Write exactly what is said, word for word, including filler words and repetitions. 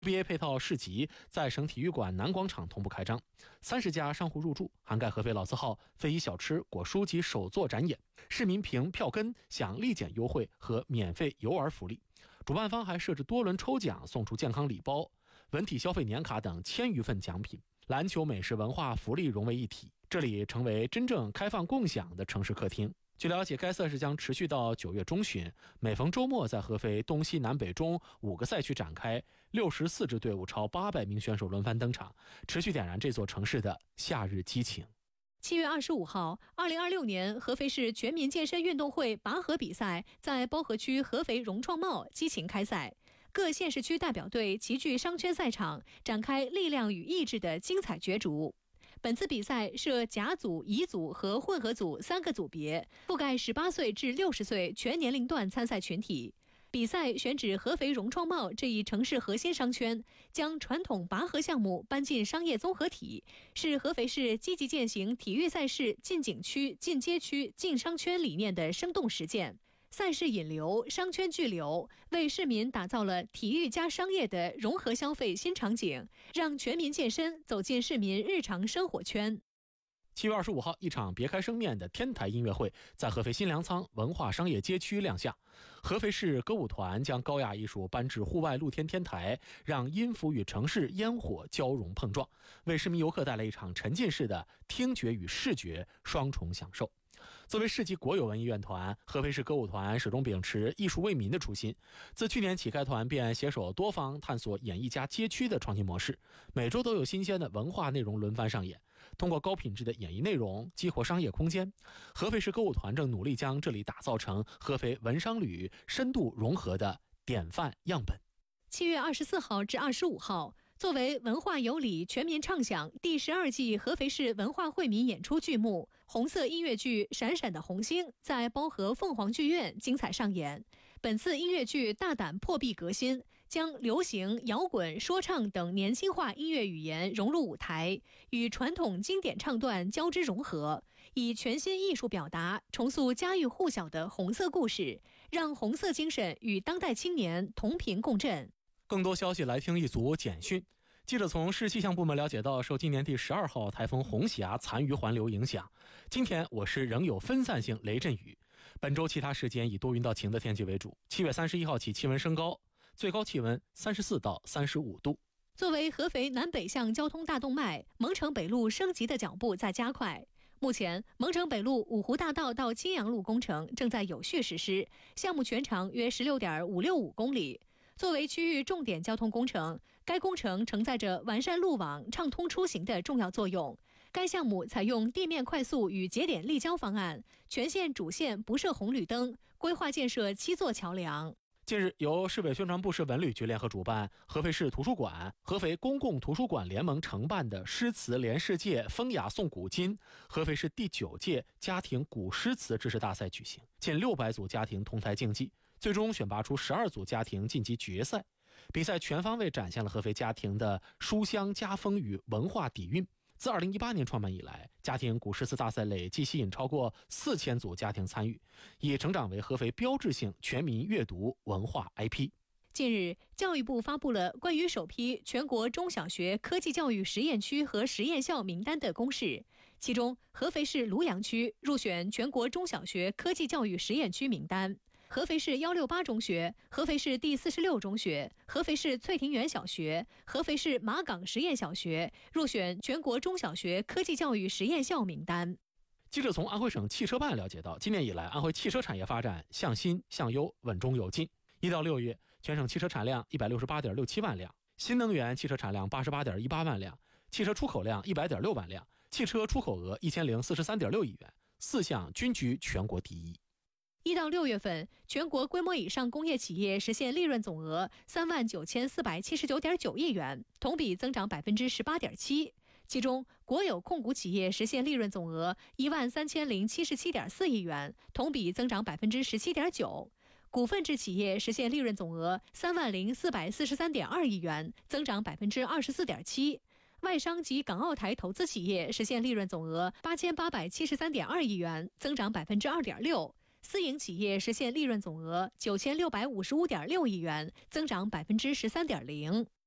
N B A 配套市集在省体育馆南广场同步开张，三十家商户入驻，涵盖合肥老字号、非遗小吃、果蔬及手作展演，市民凭票根享立减优惠和免费游玩福利。主办方还设置多轮抽奖，送出健康礼包、文体消费年卡等千余份奖品。篮球、美食、文化、福利融为一体，这里成为真正开放共享的城市客厅。据了解，该赛事将持续到九月中旬，每逢周末在合肥东西南北中五个赛区展开，六十四支队伍超八百名选手轮番登场，持续点燃这座城市的夏日激情。 七月二十五号，二零二六年合肥市全民健身运动会拔河比赛在包河区合肥融创茂激情开赛，各县市区代表队齐聚商圈赛场，展开力量与意志的精彩角逐。本次比赛设甲组、乙组和混合组三个组别，覆盖十八岁至六十岁全年龄段参赛群体。比赛选址合肥融创茂这一城市核心商圈，将传统拔河项目搬进商业综合体，是合肥市积极践行体育赛事进景区、进街区、进商圈理念的生动实践。赛事引流，商圈聚流，为市民打造了体育加商业的融合消费新场景，让全民健身走进市民日常生活圈。 七月二十五号，一场别开生面的天台音乐会在合肥新粮仓文化商业街区亮相。合肥市歌舞团将高雅艺术搬至户外露天天台，让音符与城市烟火交融碰撞，为市民游客带来一场沉浸式的听觉与视觉双重享受。作为市级国有文艺院团，合肥市歌舞团始终秉持艺术为民的初心。自去年起，该团便携手多方探索演艺加街区的创新模式，每周都有新鲜的文化内容轮番上演。通过高品质的演艺内容激活商业空间，合肥市歌舞团正努力将这里打造成合肥文商旅深度融合的典范样本。 七月二十四号至二十五号，作为文化有礼全民畅享第十二季合肥市文化惠民演出剧目，红色音乐剧《闪闪的红星》在包河凤凰剧院精彩上演。本次音乐剧大胆破壁革新，将流行、摇滚、说唱等年轻化音乐语言融入舞台，与传统经典唱段交织融合，以全新艺术表达重塑家喻户晓的红色故事，让红色精神与当代青年同频共振。 更多消息来听一组简讯。记者从市气象部门了解到，受今年第十二号台风红霞残余环流影响，今天我市仍有分散性雷阵雨。本周其他时间以多云到晴的天气为主。七月三十一号起气温升高，最高气温三十四到三十五度。 作为合肥南北向交通大动脉，蒙城北路升级的脚步在加快。目前，蒙城北路五湖大道到金阳路工程正在有序实施，项目全长约 十六点五六五公里。作为区域重点交通工程，该工程承载着完善路网、畅通出行的重要作用。该项目采用地面快速与节点立交方案，全线主线不设红绿灯，规划建设七座桥梁。 近日，由市委宣传部市文旅局联合主办，合肥市图书馆、合肥公共图书馆联盟承办的诗词联世界风雅颂古今合肥市第九届家庭古诗词知识大赛举行，近六百组家庭同台竞技，最终选拔出十二组家庭晋级决赛。比赛全方位展现了合肥家庭的书香家风与文化底蕴。自二零一八年创办以来，家庭古诗词大赛累计吸引超过四千组家庭参与，已成长为合肥标志性全民阅读文化 I P。 近日，教育部发布了关于首批全国中小学科技教育实验区和实验校名单的公示，其中合肥市庐阳区入选全国中小学科技教育实验区名单，合肥市一六八中学、合肥市第四十六中学、合肥市翠亭园小学、合肥市马岗实验小学入选全国中小学科技教育实验校名单。 记者从安徽省汽车办了解到，今年以来安徽汽车产业发展向新向优，稳中有进。一到六月，全省汽车产量一百六十八点六七万辆，新能源汽车产量八十八点一八万辆，汽车出口量一百点六万辆，汽车出口额一千零四十三点六亿元，四项均居全国第一。 一到六月份，全国规模以上工业企业实现利润总额三万九千四百七十九点九亿元，同比增长百分之十八点七。其中，国有控股企业实现利润总额一万三千零七十七点四亿元，同比增长百分之十七点九。股份制企业实现利润总额三万零四百四十三点二亿元，增长百分之二十四点七。外商及港澳台投资企业实现利润总额八千八百七十三点二亿元，增长百分之二点六。私营企业实现利润总额九千六百五十五点六亿元，增长百分之十三点零。